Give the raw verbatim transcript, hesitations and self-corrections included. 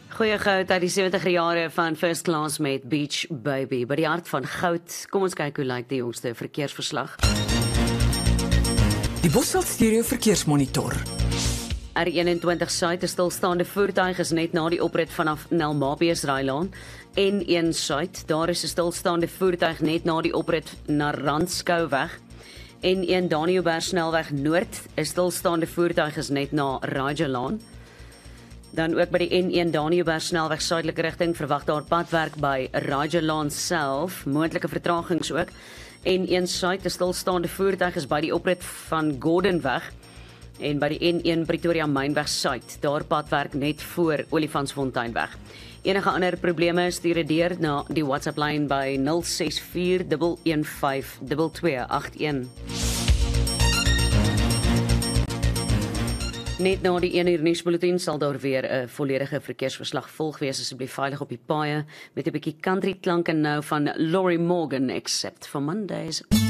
Goeie goud uit die sewentigste jare van First Class met Beach Baby. By die hart van goud, kom ons kyk hoe lyk die jongste verkeersverslag. Die Bosveld Stereo Verkeersmonitor. R eenentwintig Suid, 'n stilstaande voertuig is net na die oprit vanaf Nelmabies Rylaan. N een Suid, daar is 'n stilstaande voertuig net na die oprit na Randskouweg. N een Daniëlberg Snelweg Noord, 'n stilstaande voertuig is net na Rajalaan. Dan ook by die N een Daniëlberg Snelweg suidelike rigting verwag daar padwerk by Rajalaan self, moontlike vertragings ook. N een Suid, 'n stilstaande voertuig is by die oprit van Gordonweg. En by die N een Pretoria Mynweg Suid, daar padwerk net voor Olifantsfonteinweg. Enige ander probleme stuur deur na die WhatsApp lyn by nul ses vier een een vyf twee twee agt een. Net na die een uur nuusbulletin sal daar weer 'n volledige verkeersverslag volg wees. Asseblief veilig op die paaie met 'n bietjie country klanke nou van Laurie Morgan, Except for Mondays.